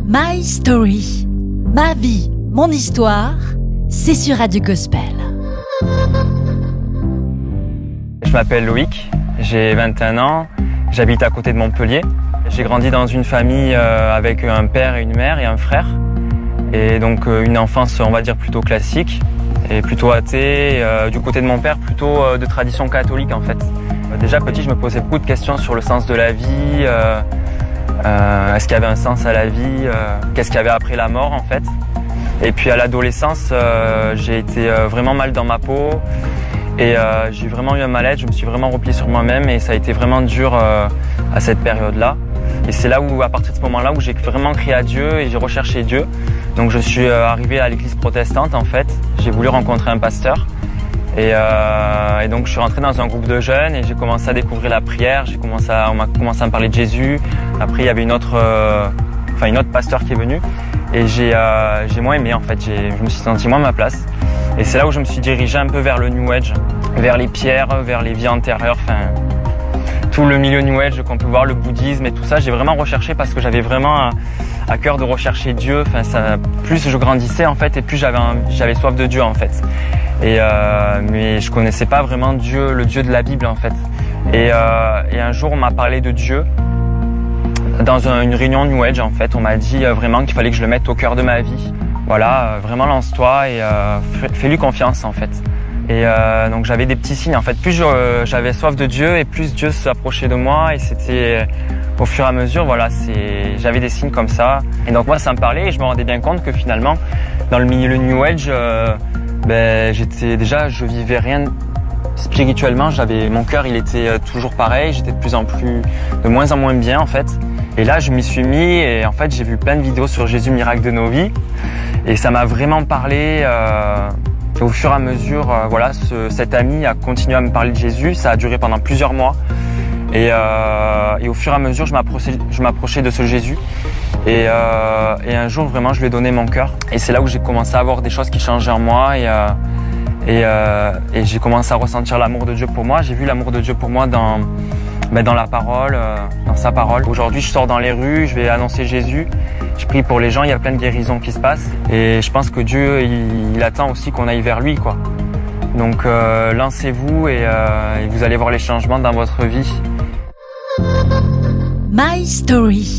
My Story, ma vie, mon histoire, c'est sur Radio Gospel. Je m'appelle Loïc, j'ai 21 ans, j'habite à côté de Montpellier. J'ai grandi dans une famille avec un père et une mère et un frère. Et donc une enfance, on va dire, plutôt classique et plutôt athée. Du côté de mon père, plutôt de tradition catholique en fait. Déjà petit, je me posais beaucoup de questions sur le sens de la vie. Est-ce qu'il y avait un sens à la vie? Qu'est-ce qu'il y avait après la mort en fait? Et puis à l'adolescence, j'ai été vraiment mal dans ma peau. Et j'ai vraiment eu un mal-être, je me suis vraiment replié sur moi-même et ça a été vraiment dur à cette période-là. Et c'est là où, à partir de ce moment-là, où j'ai vraiment crié à Dieu et j'ai recherché Dieu. Donc je suis arrivé à l'église protestante en fait. J'ai voulu rencontrer un pasteur. Et donc je suis rentré dans un groupe de jeunes et j'ai commencé à découvrir la prière. On m'a commencé à me parler de Jésus. Après il y avait une autre pasteur qui est venue. Et j'ai moins aimé en fait. Je me suis senti moins à ma place. Et c'est là où je me suis dirigé un peu vers le New Age, vers les pierres, vers les vies antérieures, tout le milieu New Age qu'on peut voir, le bouddhisme et tout ça. J'ai vraiment recherché parce que j'avais vraiment à cœur de rechercher Dieu. Plus je grandissais en fait et plus j'avais soif de Dieu en fait. Mais je connaissais pas vraiment Dieu, le Dieu de la Bible en fait. Et un jour on m'a parlé de Dieu dans une réunion New Age en fait. On m'a dit vraiment qu'il fallait que je le mette au cœur de ma vie. Voilà, vraiment lance-toi et fais-lui confiance en fait. Et donc j'avais des petits signes en fait. Plus j'avais soif de Dieu et plus Dieu s'approchait de moi et c'était au fur et à mesure, voilà, j'avais des signes comme ça. Et donc moi ça me parlait et je me rendais bien compte que finalement dans le milieu New Age, je vivais rien spirituellement. Mon cœur il était toujours pareil, j'étais de moins en moins bien en fait. Et là je m'y suis mis et en fait j'ai vu plein de vidéos sur Jésus miracle de nos vies. Et ça m'a vraiment parlé. Et au fur et à mesure, cet ami a continué à me parler de Jésus. Ça a duré pendant plusieurs mois. Et au fur et à mesure, je m'approchais de ce Jésus. Et un jour, vraiment, je lui ai donné mon cœur. Et c'est là où j'ai commencé à avoir des choses qui changeaient en moi. Et j'ai commencé à ressentir l'amour de Dieu pour moi. J'ai vu l'amour de Dieu pour moi dans la parole, dans sa parole. Aujourd'hui, je sors dans les rues, je vais annoncer Jésus. Je prie pour les gens, il y a plein de guérisons qui se passent. Et je pense que Dieu, il attend aussi qu'on aille vers lui, quoi. Donc, lancez-vous et vous allez voir les changements dans votre vie. My Story.